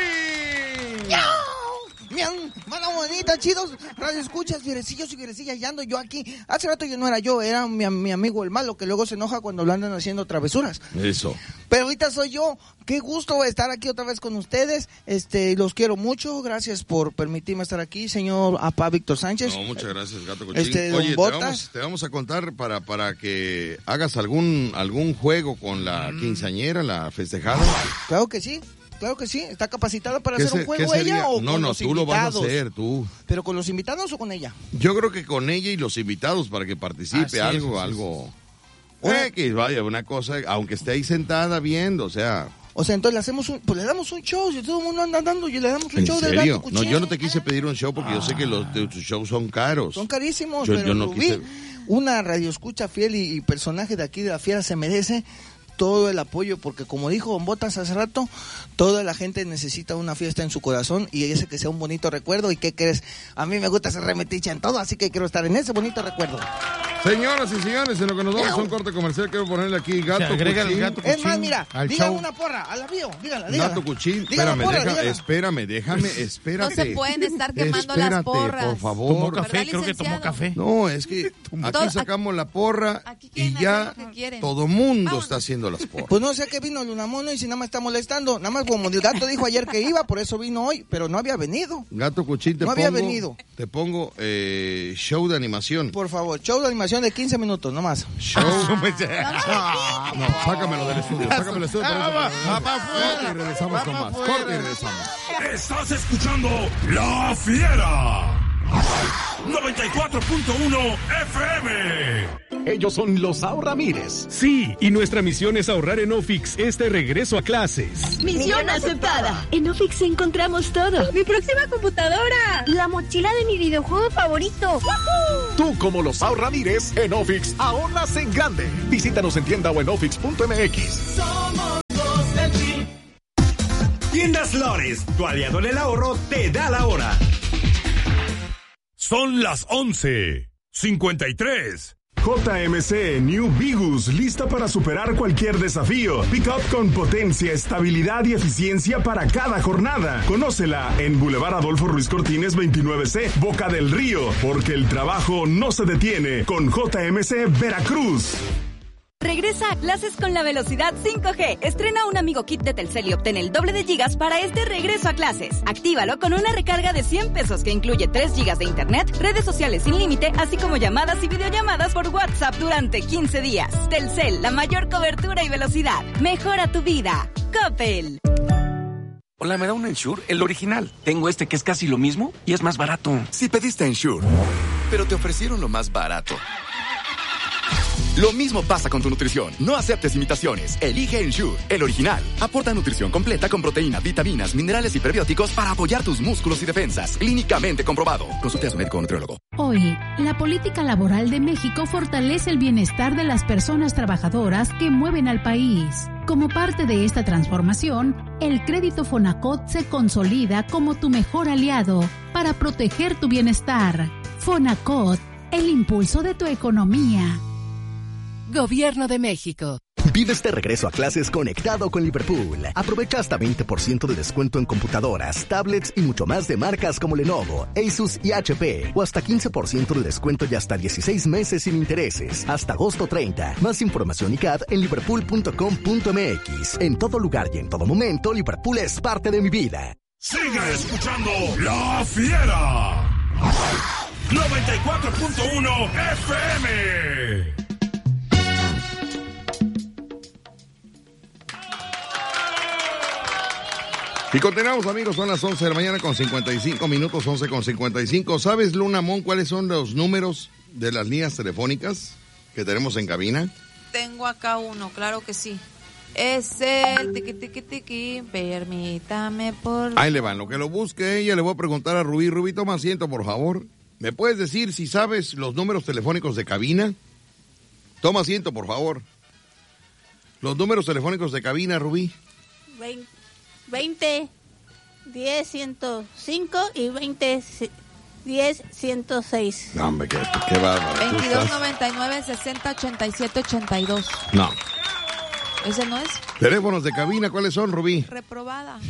Miau, mala bonita, chidos, radio escuchas, fierecillos y fierecillas, ya ando yo aquí. Hace rato yo no era yo, era mi, mi amigo el malo, que luego se enoja cuando lo andan haciendo travesuras. Eso. Pero ahorita soy yo. Qué gusto estar aquí otra vez con ustedes. Este, los quiero mucho. Gracias por permitirme estar aquí, señor Apá Víctor Sánchez. No, muchas gracias, Gato Cochín. Este, don Oye, te Botas. vamos, te vamos a contar para, para que hagas algún, algún juego con la quinceañera, la festejada. Claro que sí. Claro que sí, está capacitada para ¿Qué hacer se- un qué juego sería? ella o No, con no, los tú lo vas a invitados. hacer, tú. ¿Pero con los invitados o con ella? Yo creo que con ella y los invitados para que participe, Así es, algo, así es. algo. Eh, que vaya, una cosa, aunque esté ahí sentada viendo, o sea. O sea, entonces le hacemos un, pues le damos un show, si todo el mundo anda dando y le damos un ¿En show del serio? gato No, Cuchín. yo no te quise pedir un show porque yo sé que los de tus shows son caros. Son carísimos, Yo- pero yo no Rubí, quise- una radioescucha fiel y, y personaje de aquí de la Fiera se merece todo el apoyo, porque como dijo Don Botas hace rato, toda la gente necesita una fiesta en su corazón y ese que sea un bonito recuerdo. ¿Y qué crees? A mí me gusta ser remeticha en todo, así que quiero estar en ese bonito recuerdo. Señoras y señores, en lo que nos vamos a un corte comercial, quiero ponerle aquí Gato Se agrega el Cuchín. Gato Es más, Cuchín mira, al digan show. una porra, a la bio, díganla, díganla. Gato Cuchín, Diga la espérame, porra, deja- dígala. espérame, déjame, espérate. No se pueden estar quemando Espérate, las porras. por favor. Tomó café, ¿Verdad, creo que tomó licenciado? café. No, es que aquí Todo- sacamos la porra Aquí y quieren ya hacer lo que quieren. todo mundo Vámonos. está haciendo echándolas por. Pues no sé qué vino Lunamono y si nada más está molestando. Nada más como el gato dijo ayer que iba, por eso vino hoy, pero no había venido. Gato Cuchín, te no pongo, había venido. Te pongo eh, show de animación. Por favor, show de animación de quince minutos, nomás. Show. Ah, no, sácamelo del estudio, sácamelo del estudio. Va para afuera. Corte y regresamos con más. Corte y regresamos. Estás escuchando La Fiera. noventa y cuatro punto uno F M. Ellos son los Ahorramires. Sí, y nuestra misión es ahorrar en Ofix este regreso a clases. Misión aceptada. En Ofix encontramos todo. Mi próxima computadora. La mochila de mi videojuego favorito. ¡Woohoo! Tú, como los Ahorramires, en Ofix ahorras en grande. Visítanos en tienda o en ofix punto m x. Somos los del Tri. Tiendas Lores, tu aliado en el ahorro, te da la hora. Son las once cincuenta y tres. J M C New Vigus, lista para superar cualquier desafío. Pick-up con potencia, estabilidad y eficiencia para cada jornada. Conócela en Boulevard Adolfo Ruiz Cortines veintinueve C, Boca del Río, porque el trabajo no se detiene con J M C Veracruz. Regresa a clases con la velocidad cinco G. Estrena un amigo kit de Telcel y obtén el doble de gigas para este regreso a clases. Actívalo con una recarga de cien pesos que incluye tres gigas de internet, redes sociales sin límite, así como llamadas y videollamadas por WhatsApp durante quince días. Telcel, la mayor cobertura y velocidad. Mejora tu vida. Coppel. Hola, ¿me da un Ensure? El original. Tengo este que es casi lo mismo y es más barato. Si pediste Ensure, pero te ofrecieron lo más barato. Lo mismo pasa con tu nutrición. No aceptes imitaciones. Elige Ensure, el original. Aporta nutrición completa con proteínas, vitaminas, minerales y prebióticos para apoyar tus músculos y defensas. Clínicamente comprobado. Consulte a su médico o nutriólogo. Hoy, la política laboral de México fortalece el bienestar de las personas trabajadoras que mueven al país. Como parte de esta transformación, el crédito Fonacot se consolida como tu mejor aliado para proteger tu bienestar. Fonacot, el impulso de tu economía. Gobierno de México. Vive este regreso a clases conectado con Liverpool. Aprovecha hasta veinte por ciento de descuento en computadoras, tablets y mucho más de marcas como Lenovo, Asus y H P. O hasta quince por ciento de descuento y hasta dieciséis meses sin intereses. Hasta agosto treinta. Más información y C A D en liverpool punto com punto m x. En todo lugar y en todo momento, Liverpool es parte de mi vida. Sigue escuchando La Fiera. noventa y cuatro punto uno F M. Y continuamos, amigos, son las once de la mañana con cincuenta y cinco minutos, once con cincuenta y cinco. ¿Sabes, Luna Mon, cuáles son los números de las líneas telefónicas que tenemos en cabina? Tengo acá uno, claro que sí. Es el tiqui tiqui tiqui, permítame por... Ahí le van, lo que lo busque ella, le voy a preguntar a Rubí. Rubí, toma asiento, por favor. ¿Me puedes decir si sabes los números telefónicos de cabina? Toma asiento, por favor. Los números telefónicos de cabina, Rubí. veinte, diez, ciento cinco y veinte, diez, ciento seis. No, hombre, qué, qué bárbaro. veintidós, noventa y nueve, sesenta, ochenta y siete, ochenta y dos. No. ¿Ese no es? Teléfonos de cabina, ¿cuáles son, Rubí? Reprobada.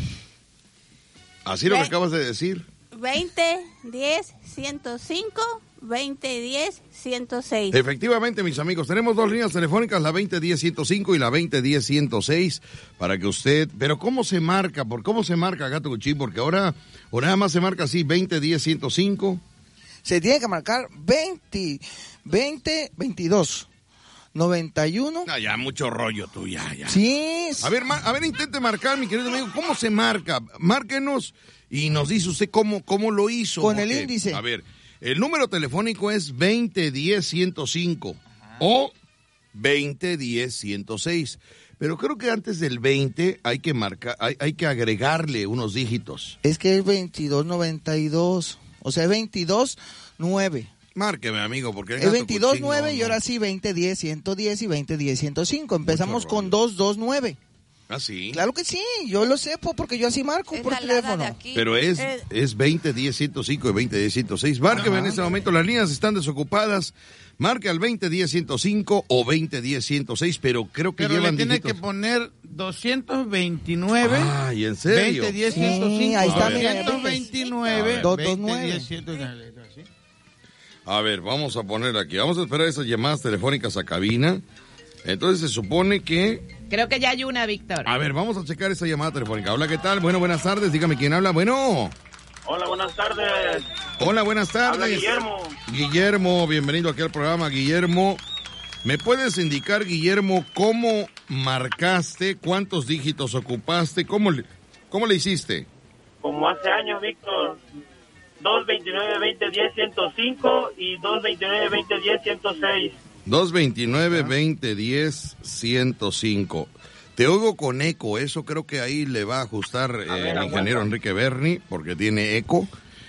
Así lo que acabas de decir. veinte, diez, ciento cinco, veinte, diez, ciento seis. Efectivamente, mis amigos, tenemos dos líneas telefónicas, la veinte diez ciento cinco y la veinte diez ciento seis, para que usted... Pero ¿cómo se marca? ¿Por cómo se marca, Gato Cuchín? Porque ahora, o nada más se marca así, veinte diez ciento cinco. Se tiene que marcar veinte, veinte, veintidós, noventa y uno. Ah, ya, mucho rollo tú, ya, ya. Sí. A ver, a ver, intente marcar, mi querido amigo, ¿cómo se marca? Márquenos y nos dice usted cómo, cómo lo hizo. Con porque, el índice. A ver... El número telefónico es veinte diez ciento cinco o veinte diez ciento seis. Pero creo que antes del veinte hay que marcar, hay, hay que agregarle unos dígitos. Es que es veintidós noventa y dos, o sea, veintidós nueve. Márqueme, amigo, porque... Es veintidós nueve y ahora sí veinte diez ciento diez y veinte diez ciento cinco. Empezamos con doscientos veintinueve. ¿Ah, sí? Claro que sí, yo lo sé porque yo así marco es por teléfono. Pero es, eh. es veinte diez ciento cinco y veinte diez ciento seis. Márqueme en este momento, las líneas están desocupadas. Marque al veinte diez ciento cinco o veinte diez ciento seis, pero creo que pero llevan le tiene dígitos. que poner doscientos veintinueve. Ay, ¿en serio? veinte diez ciento cinco. Sí, ahí está, mira, doscientos veintinueve. veinte diez ciento seis. A ver, vamos a poner aquí. Vamos a esperar esas llamadas telefónicas a cabina. Entonces se supone que Creo que ya hay una, Víctor. A ver, vamos a checar esa llamada telefónica. Hola, ¿qué tal? Bueno, buenas tardes. Dígame quién habla. Bueno. Hola, buenas tardes. Hola, buenas tardes. Habla Guillermo. Guillermo, bienvenido aquí al programa, Guillermo. ¿Me puedes indicar, Guillermo, cómo marcaste, cuántos dígitos ocupaste, cómo le, cómo le hiciste? Como hace años, Víctor. dos veintinueve veinte diez ciento cinco y dos veintinueve veinte diez ciento seis. dos veintinueve veinte diez ciento cinco. Te oigo con eco, eso creo que ahí le va a ajustar eh, ver, el ingeniero aguanta. Enrique Berni, porque tiene eco.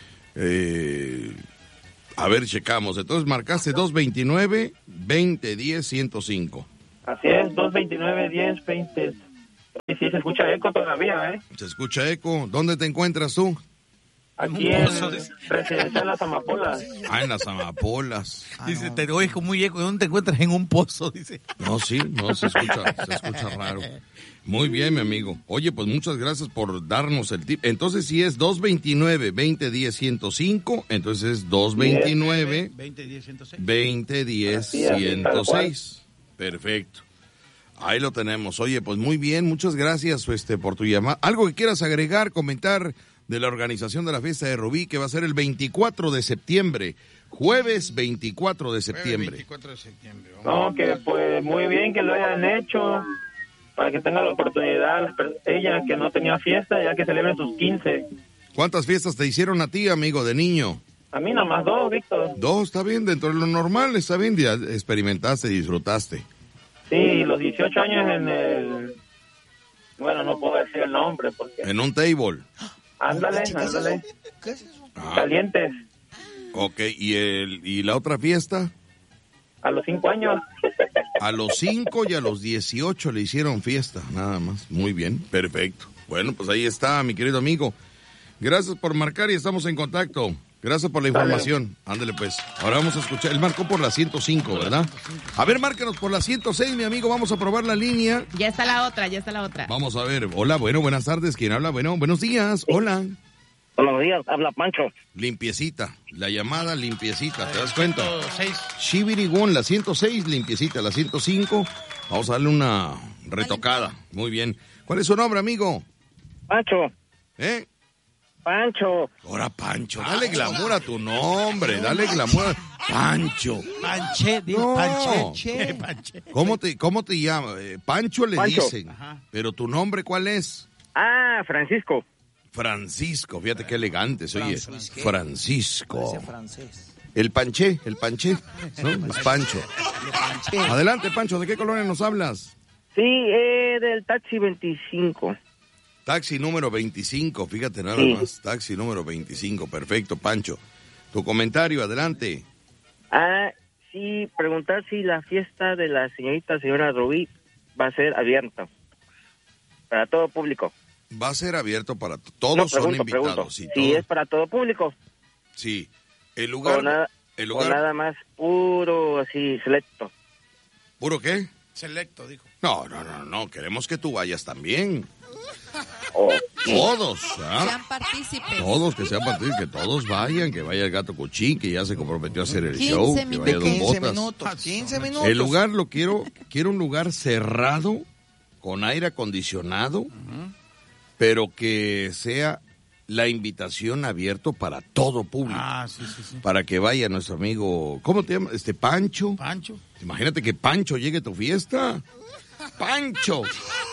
Eh, a ver, checamos. Entonces marcaste dos veintinueve veinte diez ciento cinco. Así es, dos veintinueve diez veinte. Sí, sí, se escucha eco todavía, ¿eh? Se escucha eco. ¿Dónde te encuentras tú? Aquí en Residencial Las Amapolas. Ah, en Las Amapolas. Ah, dice, no. Te oigo muy eco. ¿Dónde te encuentras? En un pozo, dice. No, sí, no, se escucha, se escucha raro. Muy bien, mi amigo. Oye, pues muchas gracias por darnos el tip. Entonces, si es dos veintinueve veinte diez ciento cinco, entonces es dos veintinueve veinte diez ciento seis. veinte diez ciento seis. Perfecto. Ahí lo tenemos. Oye, pues muy bien, muchas gracias este, por tu llamada. ¿Algo que quieras agregar, comentar de la organización de la fiesta de Rubí, que va a ser el veinticuatro de septiembre, jueves veinticuatro de septiembre? veinticuatro de septiembre. No, que pues muy bien que lo hayan hecho, para que tengan la oportunidad, ella que no tenía fiesta, ya que celebren sus quince. ¿Cuántas fiestas te hicieron a ti, amigo, de niño? A mí nada más dos, Víctor. Dos, está bien, dentro de lo normal, está bien, ya experimentaste, disfrutaste. Sí, los dieciocho años en el... Bueno, no puedo decir el nombre porque... En un table. Ándale, ándale. ¿Qué es eso? Ah. Calientes. Ok, ¿y el y la otra fiesta? A los cinco años. A los cinco y a los dieciocho le hicieron fiesta, nada más. Muy bien, perfecto. Bueno, pues ahí está, mi querido amigo. Gracias por marcar y estamos en contacto. Gracias por la información. Ándale, pues. Ahora vamos a escuchar. Él marcó por la ciento cinco, ¿verdad? A ver, márcanos por la ciento seis, mi amigo. Vamos a probar la línea. Ya está la otra, ya está la otra. Vamos a ver. Hola, bueno, buenas tardes. ¿Quién habla? Bueno, buenos días. Hola. Buenos días, habla Pancho. Limpiecita. La llamada limpiecita, ¿te das cuenta? Shibirigón, la ciento seis, limpiecita. La ciento cinco. Vamos a darle una retocada. Muy bien. ¿Cuál es su nombre, amigo? Pancho. ¿Eh? Pancho. Ahora, Pancho, dale glamour a tu nombre, dale glamour. Pancho. Panche, no. Panche. Panche. ¿Cómo te, cómo te llamas? Eh, Pancho le Pancho. dicen. Ajá. Pero tu nombre, ¿cuál es? Ah, Francisco. Francisco, fíjate qué elegante se oye. Francisco. Francés. El Panché, el Panché, ¿no? Es Pancho. Adelante, Pancho, ¿de qué colonia nos hablas? Sí, eh, del taxi veinticinco. Taxi número veinticinco, fíjate nada sí. más. Taxi número veinticinco, perfecto, Pancho. Tu comentario, adelante. Ah, sí, preguntar si la fiesta de la señorita señora Rubí va a ser abierta para todo público. Va a ser abierto para t- todos no, pregunto, son invitados. Pregunto. Sí, sí, todo. es para todo público. Sí, el lugar... O nada, el lugar... o nada más puro, así, selecto. ¿Puro qué? Selecto, dijo. No, no, no, no, queremos que tú vayas también. Oh, todos, ¿ah? Sean partícipes. Todos, que sean partícipes, que todos vayan, que vaya el Gato Cochín, que ya se comprometió a hacer el show, que vaya Don quince Botas. minutos, quince minutos. El lugar lo quiero, quiero un lugar cerrado, con aire acondicionado, uh-huh. pero que sea la invitación abierto para todo público. Ah, sí, sí, sí. Para que vaya nuestro amigo, ¿cómo te llamas? Este, Pancho. Pancho. Imagínate que Pancho llegue a tu fiesta. Pancho.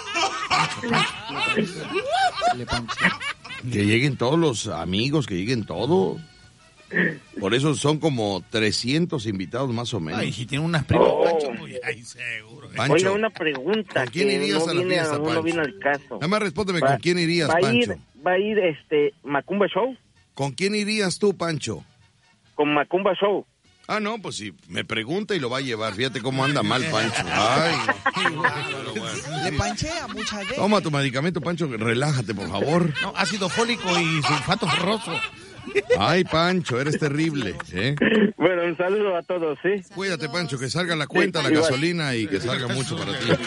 Que lleguen todos los amigos, que lleguen todos. Por eso son como trescientos invitados más o menos. Ay, si tiene unas primas, oh. Pancho, muy ahí seguro. Pancho, oiga, una pregunta. ¿con quién irías no a la viene fiesta, a, Pancho? No viene al caso. Nada más respóndeme, va, ¿con quién irías, va Pancho? Ir, va a ir este Macumba Show. ¿Con quién irías tú, Pancho? Con Macumba Show. Ah, no, pues si me pregunta y lo va a llevar. Fíjate cómo anda mal Pancho. Ay. Bueno, bueno. Le panchea mucha gente. Toma tu medicamento, Pancho, relájate, por favor. No, ácido fólico y sulfato ferroso. Ay, Pancho, eres terrible, ¿eh? Bueno, un saludo a todos, ¿sí? Cuídate, Pancho, que salga la cuenta, la gasolina y que salga mucho para ti.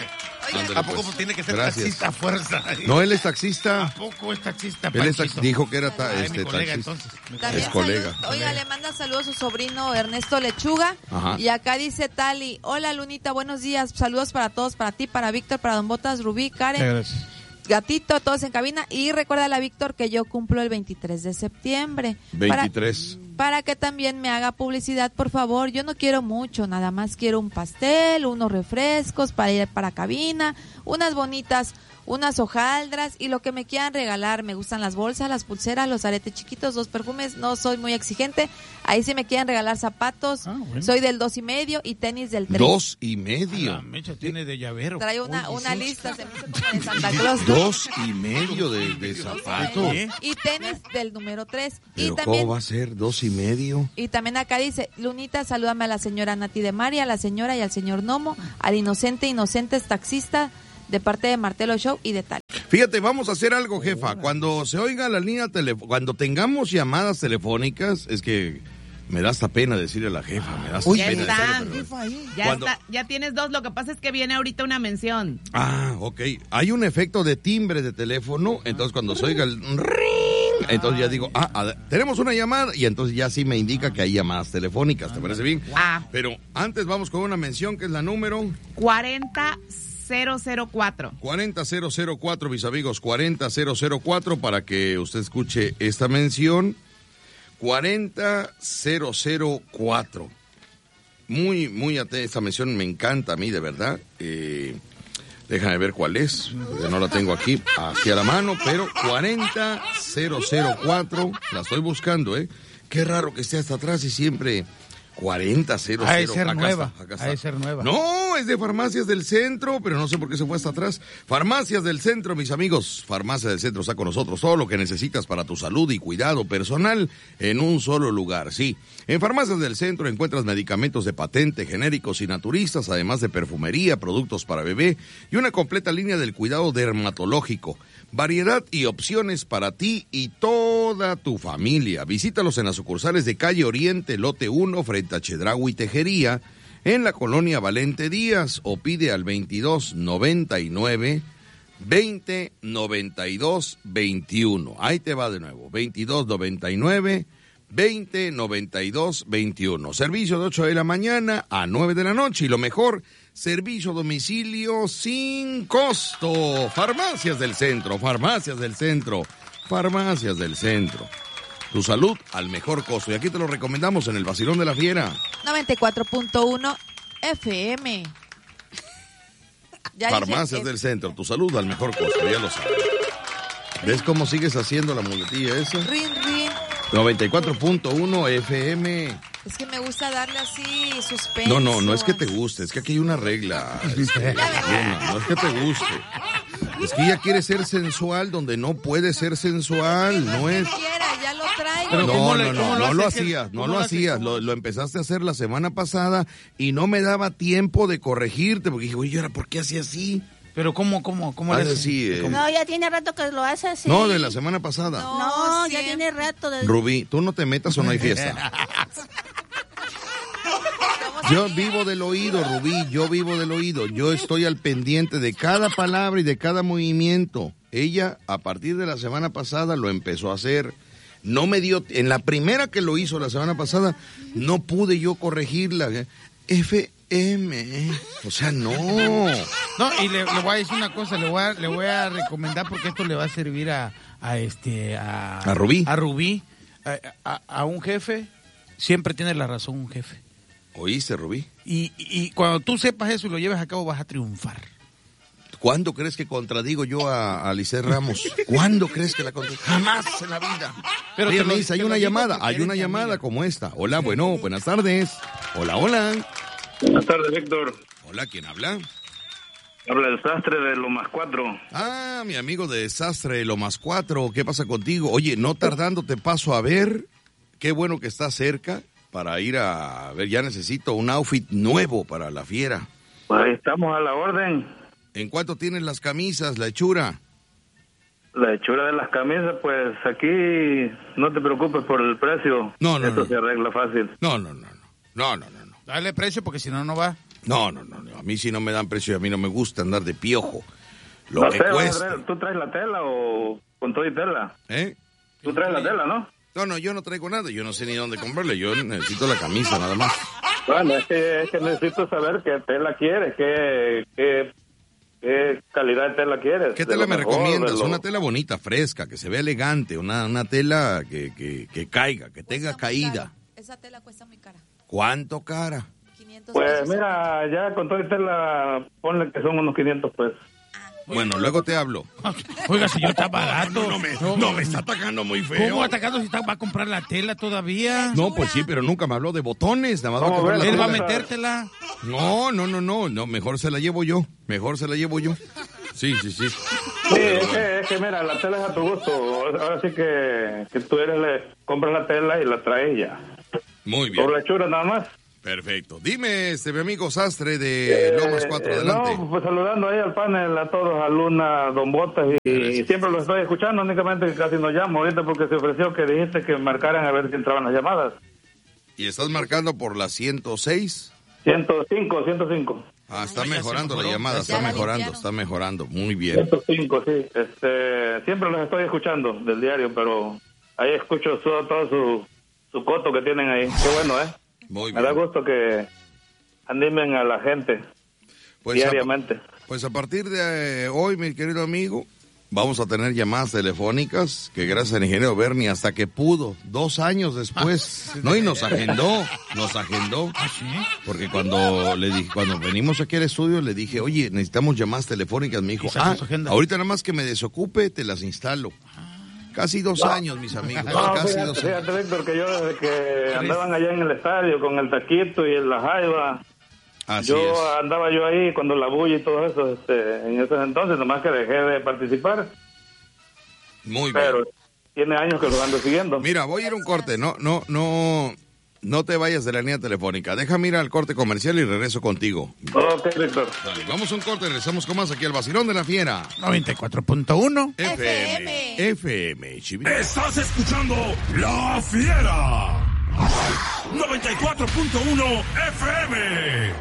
Ándale, ¿a poco pues. tiene que ser Gracias. taxista a fuerza? No, él es taxista. ¿A poco es taxista, Él es tax... dijo que era ta... Ay, este, colega, taxista. Entonces, También es colega. Saludos, oiga, le manda saludos a su sobrino Ernesto Lechuga. Ajá. Y acá dice Tali, hola Lunita, buenos días. Saludos para todos, para ti, para Víctor, para Don Botas, Rubí, Karen. Gracias. Gatito, todos en cabina. Y recuérdale a Víctor que yo cumplo el veintitrés de septiembre. veintitrés. Para, para que también me haga publicidad, por favor. Yo no quiero mucho, nada más quiero un pastel, unos refrescos para ir para cabina, unas bonitas, unas hojaldras y lo que me quieran regalar. Me gustan las bolsas, las pulseras, los aretes chiquitos, los perfumes. No soy muy exigente. Ahí sí me quieren regalar zapatos. Ah, bueno. Soy del dos y medio y tenis del tres. Dos y medio. La mecha tiene de llavero. Trae una, una lista, se me hizo como de Santa Claus. Dos y medio de, de zapatos. Y tenis del número tres. Pero y también, ¿cómo va a ser dos y medio? Y también acá dice, Lunita, salúdame a la señora Nati de María, a la señora y al señor Nomo, al inocente inocentes taxista, de parte de Martelo Show y de tal. Fíjate, vamos a hacer algo, jefa. Cuando se oiga la línea telefónica, cuando tengamos llamadas telefónicas, es que me da hasta pena decirle a la jefa, me da hasta Uy, ya pena está. decirle, pero... Ya Cuando... está, ya tienes dos, lo que pasa es que viene ahorita una mención. Ah, ok. Hay un efecto de timbre de teléfono, entonces cuando se oiga el ring, entonces ya digo, ah, ah, tenemos una llamada, y entonces ya sí me indica que hay llamadas telefónicas, ¿te parece bien? Ah. Pero antes vamos con una mención que es la número... cuarenta cero cero cuatro. cuarenta cero cero cuatro, mis amigos, cuarenta cero cero cuatro para que usted escuche esta mención. cuarenta cero cero cuatro. Muy, muy atenta, esta mención me encanta a mí, de verdad. Eh, déjame ver cuál es, no la tengo aquí, aquí a la mano, pero cuarenta cero cero cuatro, la estoy buscando, ¿eh? Qué raro que esté hasta atrás y siempre... cuarenta cero cero. Ha de ser acá nueva. Está, acá está. Ha de ser nueva. No, es de Farmacias del Centro, pero no sé por qué se fue hasta atrás. Farmacias del Centro, mis amigos. Farmacias del Centro está con nosotros. Todo lo que necesitas para tu salud y cuidado personal en un solo lugar, sí. En Farmacias del Centro encuentras medicamentos de patente, genéricos y naturistas, además de perfumería, productos para bebé y una completa línea del cuidado dermatológico. Variedad y opciones para ti y toda tu familia. Visítalos en las sucursales de Calle Oriente, Lote uno, frente a Chedraui Tejería, en la colonia Valente Díaz, o pide al veintidós noventa y nueve, veinte noventa y dos, veintiuno. Ahí te va de nuevo, veintidós noventa y nueve, veinte noventa y dos, veintiuno. Servicio de ocho de la mañana a nueve de la noche, y lo mejor, servicio a domicilio sin costo. Farmacias del Centro, Farmacias del Centro, Farmacias del Centro. Tu salud al mejor costo. Y aquí te lo recomendamos en el Vacilón de la Fiera. noventa y cuatro punto uno F M. Ya Farmacias dije, del es... Centro, tu salud al mejor costo, ya lo sabes. ¿Ves cómo sigues haciendo la muletilla esa? Rin, rin. noventa y cuatro punto uno F M. Es que me gusta darle así suspenso. No, no, no es que te guste, es que aquí hay una regla. Este, no, no es que te guste. Es que ella quiere ser sensual donde no puede ser sensual, no es... Quiera, ya lo traigo. Pero no, no, no, no, no lo hacías, no lo hacías, lo, lo empezaste a hacer la semana pasada y no me daba tiempo de corregirte, porque dije, oye, ¿por qué hacía así? Pero ¿cómo, cómo, cómo le así? Eh... No, ya tiene rato que lo hace así. No, de la semana pasada. No, no ya tiene rato. De... Rubí, tú no te metas o no hay fiesta. Yo vivo del oído, Rubí, yo vivo del oído. Yo estoy al pendiente de cada palabra y de cada movimiento. Ella, a partir de la semana pasada, lo empezó a hacer. No me dio... En la primera que lo hizo la semana pasada, no pude yo corregirla. F M. O sea, no. No, y le, le voy a decir una cosa, le voy a, le voy a recomendar porque esto le va a servir a, a este... A, ¿A Rubí? A Rubí. A, a, a un jefe, siempre tiene la razón un jefe. ¿Oíste, Rubí? Y, y cuando tú sepas eso y lo lleves a cabo, vas a triunfar. ¿Cuándo crees que contradigo yo a, a Lisset Ramos? ¿Cuándo crees que la contradigo? Jamás en la vida. Pero Oye, te me lo, dice, hay te una llamada, hay una llamada amiga. como esta. Hola, bueno, buenas tardes. Hola, hola. Buenas tardes, Víctor. Hola, ¿quién habla? Habla el Sastre de Lomas cuatro. Ah, mi amigo de Sastre de Lomas cuatro. ¿Qué pasa contigo? Oye, no tardando te paso a ver. Qué bueno que estás cerca. Para ir a ver, ya necesito un outfit nuevo para la fiera. Pues estamos a la orden. ¿En cuánto tienes las camisas, la hechura? La hechura de las camisas, pues aquí no te preocupes por el precio. No, no, Esto no. se arregla fácil. No, no, no, no, no, no, no. Dale precio porque si no, no va. No, no, no, no, a mí sí no me dan precio, a mí no me gusta andar de piojo. Lo La que tela, cuesta. ¿tú traes la tela o con todo y tela? ¿Eh? ¿Tú traes la tela, no? No, no, yo no traigo nada, yo no sé ni dónde comprarle, yo necesito la camisa nada más. Bueno, es que, es que necesito saber qué tela quieres, qué, qué, qué calidad de tela quieres. ¿Qué De tela lo me mejor, recomiendas? de lo- Una tela bonita, fresca, que se vea elegante, una, una tela que, que, que caiga, que tenga caída. Esa tela cuesta muy cara. ¿Cuánto cara? Pues mira, ya con todo y tela, ponle que son unos quinientos pesos. Bueno, luego te hablo. Oiga, señor, está barato. No, me, no, me está atacando muy feo. ¿Cómo atacando si está, va a comprar la tela todavía? No, pues sí, pero nunca me habló de botones. Nada más va a comprar la Él va a tela. metértela. No, no, no, no, no, mejor se la llevo yo. Mejor se la llevo yo. Sí, sí, sí. Sí, es que, es que mira, la tela es a tu gusto. Ahora sí que, que tú eres, le compras la tela y la traes ya. Muy bien. Por la hechura nada más. Perfecto. Dime, este, mi amigo Sastre de Lomas cuatro, Eh, adelante. No, pues saludando ahí al panel, a todos, a Luna, Don Botas, y, y siempre lo estoy escuchando, únicamente que casi no llamo ahorita porque se ofreció que dijiste que marcaran a ver si entraban las llamadas. ¿Y estás marcando por la ciento seis? ciento cinco, ciento cinco. Ah, está mejorando la llamada, está Ya la mejorando, limpiaron. está mejorando. Muy bien. ciento cinco, sí. Este, siempre los estoy escuchando del diario, pero ahí escucho todo, todo su, su coto que tienen ahí. Qué bueno, ¿eh? Muy Me da gusto que animen a la gente Pues diariamente. A, pues a partir de eh, hoy, mi querido amigo, vamos a tener llamadas telefónicas que gracias al ingeniero Bernie hasta que pudo, dos años después, no, y nos agendó, nos agendó. Porque cuando le dije, cuando venimos aquí al estudio, le dije, oye, necesitamos llamadas telefónicas. Me dijo, sacó ah, su agenda. ahorita nada más que me desocupe, te las instalo. Casi dos años, mis amigos, No, casi fíjate, dos años. fíjate, Víctor, que yo desde que andaban allá en el estadio con el taquito y en la jaiba, Así yo es. andaba yo ahí cuando la bulla y todo eso, este, en esos entonces, nomás que dejé de participar. Muy bien. Pero tiene años que lo ando siguiendo. Mira, voy a ir a un corte, no, no, no, no te vayas de la línea telefónica. Déjame ir al corte comercial y regreso contigo. Ok, Víctor. Dale, vamos a un corte, regresamos con más aquí al Vacilón de la Fiera. noventa y cuatro punto uno F M. F M, Chivito. Estás escuchando La Fiera. noventa y cuatro punto uno F M.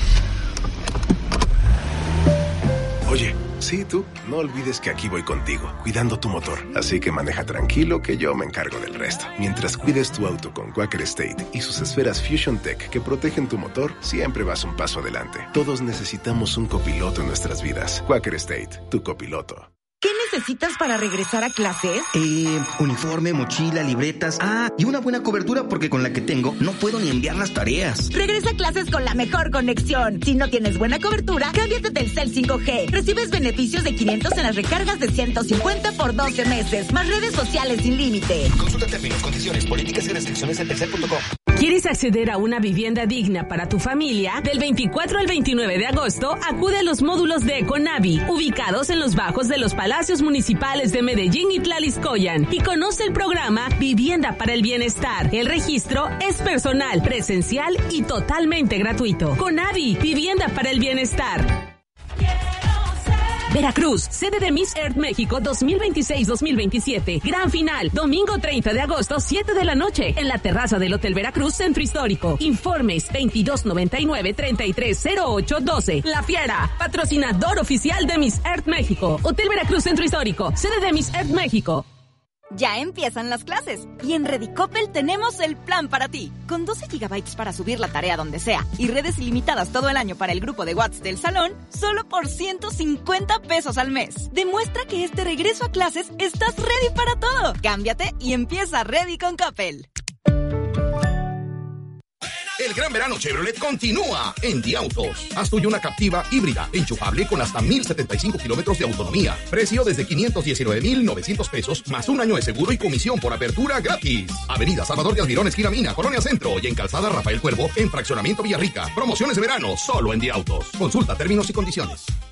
Oye, sí, tú, no olvides que aquí voy contigo, cuidando tu motor. Así que maneja tranquilo que yo me encargo del resto. Mientras cuides tu auto con Quaker State y sus esferas Fusion Tech que protegen tu motor, siempre vas un paso adelante. Todos necesitamos un copiloto en nuestras vidas. Quaker State, tu copiloto. ¿Qué necesitas para regresar a clases? Eh, uniforme, mochila, libretas. Ah, y una buena cobertura porque con la que tengo no puedo ni enviar las tareas. Regresa a clases con la mejor conexión. Si no tienes buena cobertura, cámbiate del Telcel cinco G. Recibes beneficios de quinientos en las recargas de ciento cincuenta por doce meses, más redes sociales sin límite. Consulta términos, condiciones, políticas y restricciones en telcel punto com. ¿Quieres acceder a una vivienda digna para tu familia? Del veinticuatro al veintinueve de agosto, acude a los módulos de Econavi, ubicados en los bajos de los palacios municipales de Medellín y Tlaliscoyan, y conoce el programa Vivienda para el Bienestar. El registro es personal, presencial y totalmente gratuito. Conavi, Vivienda para el Bienestar. Veracruz, sede de Miss Earth México dos mil veintiséis dos mil veintisiete. Gran final, domingo treinta de agosto, siete de la noche, en la terraza del Hotel Veracruz, Centro Histórico. Informes veintidós noventa y nueve, treinta y tres cero ocho doce. La Fiera, patrocinador oficial de Miss Earth México. Hotel Veracruz, Centro Histórico, sede de Miss Earth México. Ya empiezan las clases y en Redicopel tenemos el plan para ti. Con doce gigabytes para subir la tarea donde sea y redes ilimitadas todo el año para el grupo de WhatsApp del salón, solo por ciento cincuenta pesos al mes. Demuestra que este regreso a clases estás ready para todo. Cámbiate y empieza Ready con Coppel. El gran verano Chevrolet continúa en Diautos. Haz tuyo una Captiva híbrida, enchufable con hasta mil setenta y cinco kilómetros de autonomía. Precio desde quinientos diecinueve mil novecientos pesos, más un año de seguro y comisión por apertura gratis. Avenida Salvador de Almirón, esquina Mina, Colonia Centro, y en Calzada Rafael Cuervo, en Fraccionamiento Villarrica. Promociones de verano, solo en Diautos. Consulta términos y condiciones.